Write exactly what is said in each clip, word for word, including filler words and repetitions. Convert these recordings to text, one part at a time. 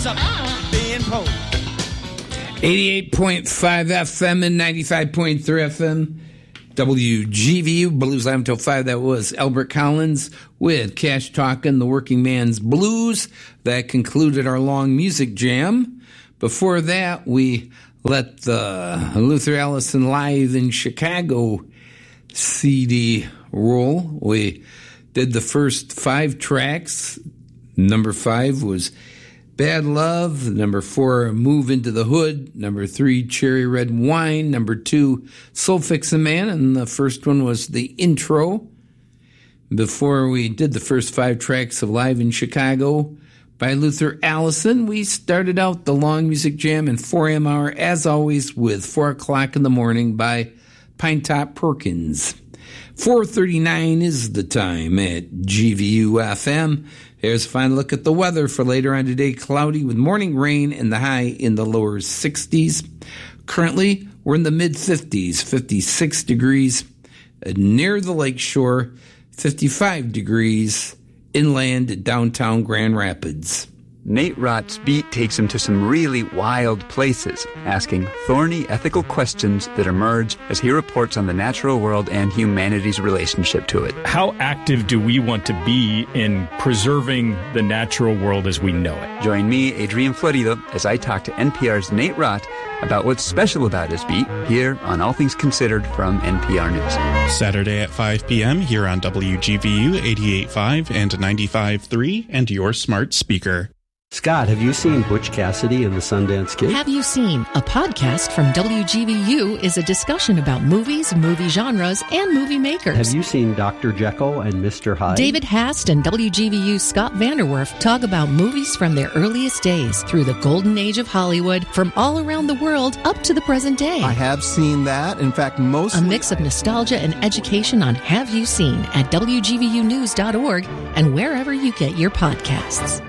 something being poor. eighty-eight point five F M and ninety-five point three F M. W G V U, Blues Live until five. That was Albert Collins with Cash Talkin', the Working Man's Blues. That concluded our long music jam. Before that, we let the Luther Allison Live in Chicago C D roll. We did the first five tracks. Number five was Bad Love. Number four, Move Into the Hood. Number three, Cherry Red Wine. Number two, Soul Fixin' Man. And the first one was the intro. Before we did the first five tracks of Live in Chicago by Luther Allison, we started out the long music jam in four a.m. hour, as always, with four o'clock in the morning by Pinetop Perkins. four thirty-nine is the time at G V U F M. Here's a fine look at the weather for later on today. Cloudy with morning rain and the high in the lower sixties. Currently, we're in the mid-fifties, fifty-six degrees near the lake shore, fifty-five degrees inland at downtown Grand Rapids. Nate Rott's beat takes him to some really wild places, asking thorny ethical questions that emerge as he reports on the natural world and humanity's relationship to it. How active do we want to be in preserving the natural world as we know it? Join me, Adrian Florido, as I talk to N P R's Nate Rott about what's special about his beat here on All Things Considered from N P R News. Saturday at five p.m. here on W G V U eighty-eight point five and ninety-five point three and your smart speaker. Scott, have you seen Butch Cassidy and the Sundance Kid? Have You Seen? A podcast from W G V U is a discussion about movies, movie genres, and movie makers. Have you seen Doctor Jekyll and Mister Hyde? David Hast and W G V U's Scott Vanderwerf talk about movies from their earliest days through the golden age of Hollywood, from all around the world up to the present day. I have seen that. In fact, most A mix of nostalgia and education on Have You Seen at W G V U news dot org and wherever you get your podcasts.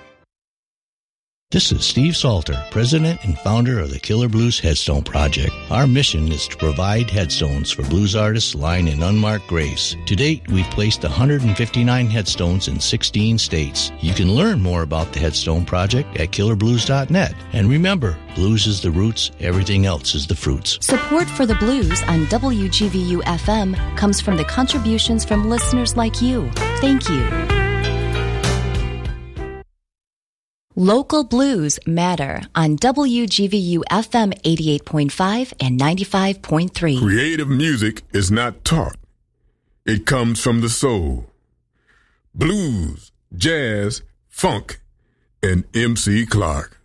This is Steve Salter, president and founder of the Killer Blues Headstone Project. Our mission is to provide headstones for blues artists lying in unmarked graves. To date, we've placed one hundred fifty-nine headstones in sixteen states. You can learn more about the Headstone Project at killer blues dot net. And remember, blues is the roots, everything else is the fruits. Support for the blues on W G V U F M comes from the contributions from listeners like you. Thank you. Local Blues Matter on W G V U F M eighty-eight point five and ninety-five point three. Creative music is not taught. It comes from the soul. Blues, jazz, funk, and M C Clark.